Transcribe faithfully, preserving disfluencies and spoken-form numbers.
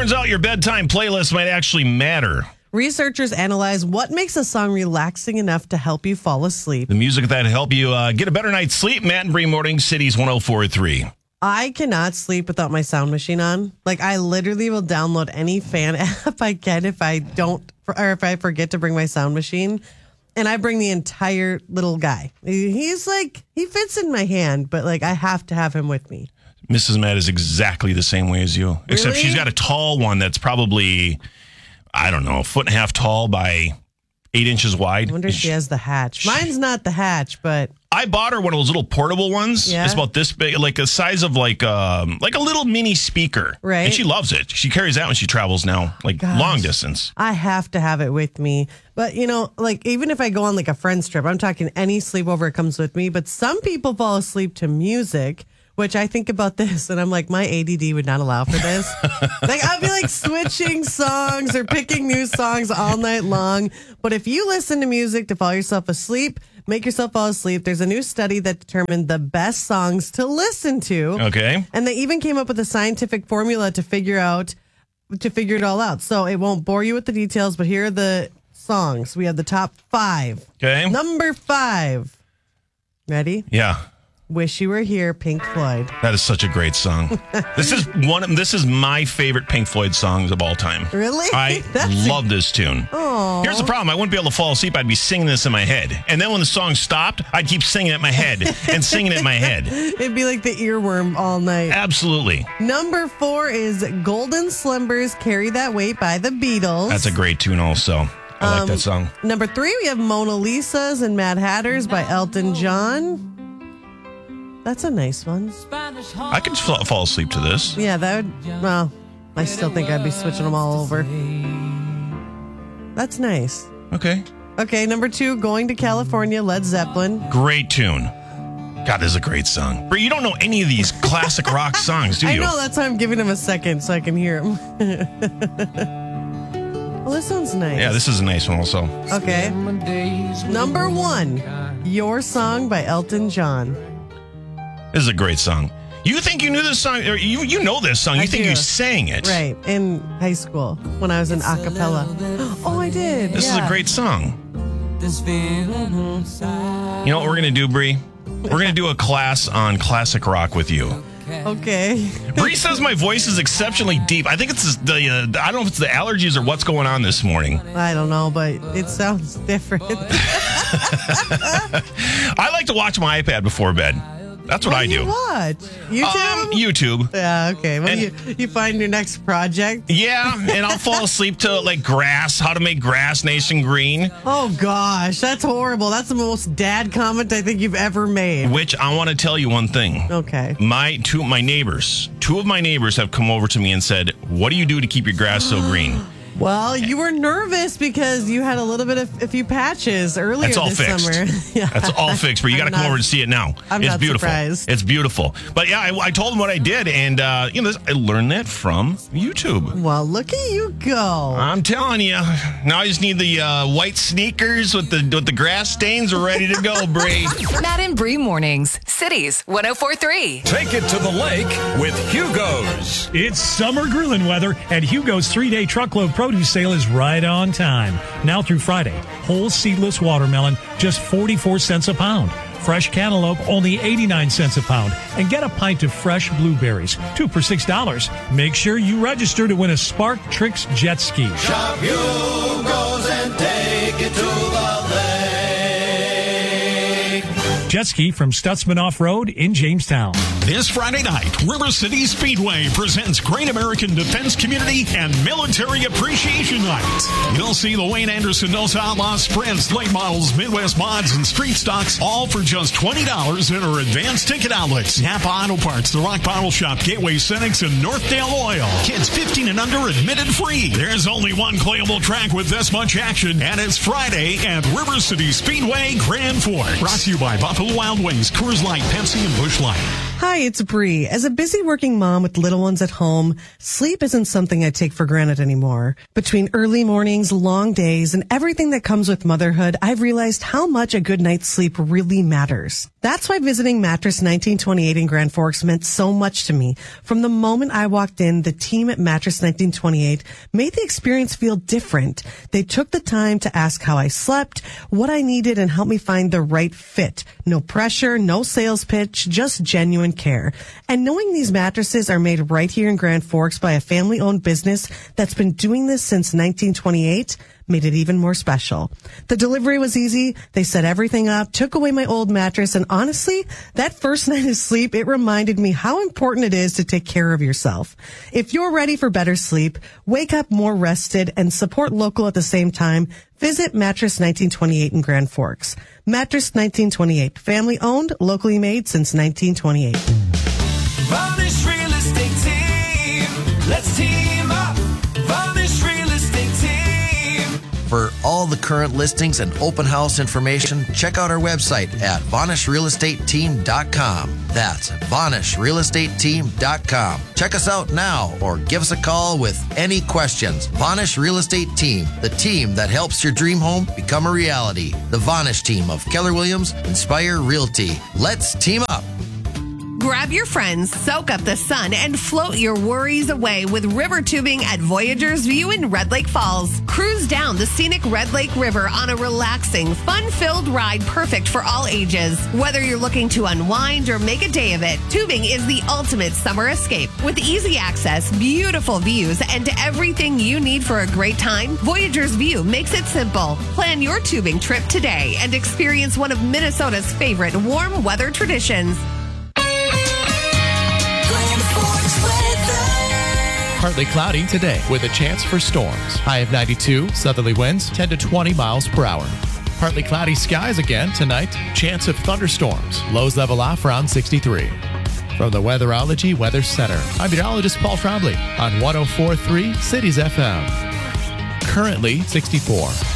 Turns out your bedtime playlist might actually matter. Researchers analyze what makes a song relaxing enough to help you fall asleep. The music that help you uh, get a better night's sleep. Matt and Bree Morning, Cities one oh four point three. I cannot sleep without my sound machine on. Like, I literally will download any fan app I can if I don't, or if I forget to bring my sound machine. And I bring the entire little guy. He's like, he fits in my hand, but like, I have to have him with me. Missus Matt is exactly the same way as you, except Really? she's got a tall one that's probably, I don't know, a foot and a half tall by eight inches wide. I wonder if she has the hatch. Mine's not the hatch, but I bought her one of those little portable ones. Yeah. It's about this big, like the size of like um like a little mini speaker. Right. And she loves it. She carries that when she travels now, like Gosh. long distance. I have to have it with me. But, you know, like, even if I go on like a friend's trip, I'm talking any sleepover, it comes with me. But some people fall asleep to music, which I think about this and I'm like, my A D D would not allow for this. Like, I'd be like switching songs or picking new songs all night long. But if you listen to music to fall yourself asleep, make yourself fall asleep, there's a new study that determined the best songs to listen to. Okay. And they even came up with a scientific formula to figure out, to figure it all out. So it won't bore you with the details, but here are the songs. We have the top five. Okay. Number five. Ready? Yeah. Wish You Were Here, Pink Floyd. That is such a great song. This is one of, this is my favorite Pink Floyd songs of all time. Really? I That's love this tune. Aw. Here's the problem. I wouldn't be able to fall asleep. I'd be singing this in my head. And then when the song stopped, I'd keep singing it in my head and singing it in my head. It'd be like the earworm all night. Absolutely. Number four is Golden Slumbers, Carry That Weight by the Beatles. That's a great tune also. I like Um, that song. Number three, we have Mona Lisa's and Mad Hatters by Elton John. That's a nice one. I could fall, fall asleep to this. Yeah, that would, well, I still think I'd be switching them all over. That's nice. Okay. Okay, number two, Going to California, Led Zeppelin. Great tune. God, this is a great song. But you don't know any of these classic rock songs, do I you? know, that's why I'm giving him a second so I can hear him. Well, this one's nice. Yeah, this is a nice one also. Okay. Number one, Your Song by Elton John. This is a great song. You think you knew this song, or you you know this song. You I think do. you sang it. Right, in high school when I was in a cappella. Oh, I did. This yeah. is a great song. Mm-hmm. You know what we're going to do, Bree? We're going to do a class on classic rock with you. Okay. Bree says my voice is exceptionally deep. I think it's the, uh, I don't know if it's the allergies or what's going on this morning. I don't know, but it sounds different. I like to watch my iPad before bed. That's what, What I do do. you watch? YouTube? Um, YouTube. Yeah, okay. Well, And- you, you find your next project. Yeah, and I'll fall asleep to like grass, how to make grass nice and green, Oh, gosh. That's horrible. That's the most dad comment I think you've ever made. which I want to tell you one thing. Okay. My two my neighbors, two of my neighbors have come over to me and said, "What do you do to keep your grass so green?" Well, you were nervous because you had a little bit of a few patches earlier That's all this fixed. summer. Yeah. That's all fixed, but you got to I'm come not- over and see it now. I'm it's not beautiful. surprised. It's beautiful. But yeah, I, I told them what I did, and uh, you know, this, I learned that from YouTube. Well, look at you go. I'm telling you. Now I just need the uh, white sneakers with the with the grass stains. We're ready to go, Bree. Matt and Bree Mornings, Cities one oh four point three. Take it to the lake with Hugo's. It's summer grilling weather, and Hugo's three-day truckload produce sale is right on time. Now through Friday, whole seedless watermelon, just forty-four cents a pound. Fresh cantaloupe, only eighty-nine cents a pound. And get a pint of fresh blueberries, two for six dollars. Make sure you register to win a Spark Tricks jet ski. Shop Hugo's and take it to the lake. Jet ski from Stutzman Off-Road in Jamestown. This Friday night, River City Speedway presents Great American Defense Community and Military Appreciation Night. You'll see the Wayne Anderson Nos Outlaws Sprints, late models, Midwest mods, and street stocks, all for just twenty dollars in our advanced ticket outlets. Napa Auto Parts, The Rock Bottle Shop, Gateway Cynics, and Northdale Oil. Kids fifteen and under admitted free. There's only one playable track with this much action, and it's Friday at River City Speedway Grand Forks. Brought to you by Buffalo Wild Wings, Coors Light, Pepsi, and Busch Light. Hi, it's Bree. As a busy working mom with little ones at home, sleep isn't something I take for granted anymore. Between early mornings, long days, and everything that comes with motherhood, I've realized how much a good night's sleep really matters. That's why visiting Mattress nineteen twenty-eight in Grand Forks meant so much to me. From the moment I walked in, the team at Mattress nineteen twenty-eight made the experience feel different. They took the time to ask how I slept, what I needed, and help me find the right fit. No pressure, no sales pitch, just genuine care. And knowing these mattresses are made right here in Grand Forks by a family-owned business that's been doing this since nineteen twenty-eight made it even more special. The delivery was easy. They set everything up, took away my old mattress, and honestly, that first night of sleep, it reminded me how important it is to take care of yourself. If you're ready for better sleep, wake up more rested, and support local at the same time, visit Mattress nineteen twenty-eight in Grand Forks. Mattress nineteen twenty-eight, family owned, locally made since nineteen twenty-eight. Varnish Real Estate Team. Let's team up. Varnish Real Estate Team. For all the current listings and open house information, check out our website at Vanish Real Estate Team dot com. That's Vanish Real Estate Team dot com. Check us out now or give us a call with any questions. Vanish Real Estate Team, the team that helps your dream home become a reality. The Vanish team of Keller Williams Inspire Realty. Let's team up. Grab your friends, soak up the sun, and float your worries away with river tubing at Voyager's View in Red Lake Falls. Cruise down the scenic Red Lake River on a relaxing, fun-filled ride perfect for all ages. Whether you're looking to unwind or make a day of it, tubing is the ultimate summer escape. With easy access, beautiful views, and everything you need for a great time, Voyager's View makes it simple. Plan your tubing trip today and experience one of Minnesota's favorite warm weather traditions. Partly cloudy today with a chance for storms. High of ninety-two, southerly winds ten to twenty miles per hour. Partly cloudy skies again tonight. Chance of thunderstorms. Lows level off around sixty-three. From the Weatherology Weather Center, I'm meteorologist Paul Trombley on one oh four point three Cities F M. Currently sixty-four.